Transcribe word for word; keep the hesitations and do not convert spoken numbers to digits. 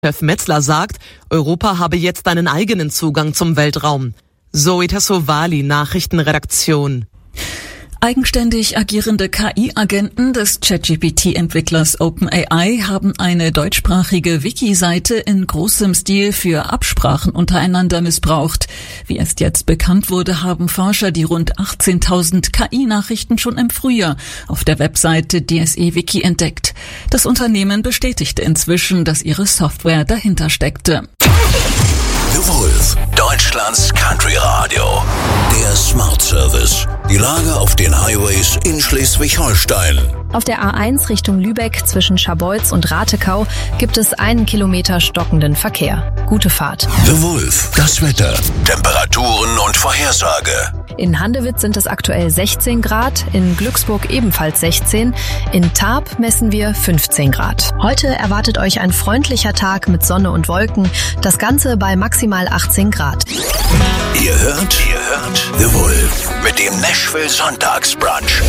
Chef Metzler sagt, Europa habe jetzt einen eigenen Zugang zum Weltraum. Zoe Tassovali, Nachrichtenredaktion. Eigenständig agierende K I-Agenten des ChatGPT-Entwicklers OpenAI haben eine deutschsprachige Wiki-Seite in großem Stil für Absprachen untereinander missbraucht. Wie erst jetzt bekannt wurde, haben Forscher die rund achtzehntausend K I-Nachrichten schon im Frühjahr auf der Webseite D S E Wiki entdeckt. Das Unternehmen bestätigte inzwischen, dass ihre Software dahinter steckte. The Wolf, Deutschlands Country Radio. Der Smart Service. Die Lage auf den Highways in Schleswig-Holstein. Auf der A eins Richtung Lübeck zwischen Scharbeutz und Ratekau gibt es einen Kilometer stockenden Verkehr. Gute Fahrt. The Wolf, das Wetter, Temperaturen und Vorhersage. In Handewitt sind es aktuell sechzehn Grad, in Glücksburg ebenfalls sechzehn, in Tarp messen wir fünfzehn Grad. Heute erwartet euch ein freundlicher Tag mit Sonne und Wolken, das Ganze bei maximal achtzehn Grad. Ihr hört, ihr hört The Wolf mit dem Nashville Sonntagsbrunch.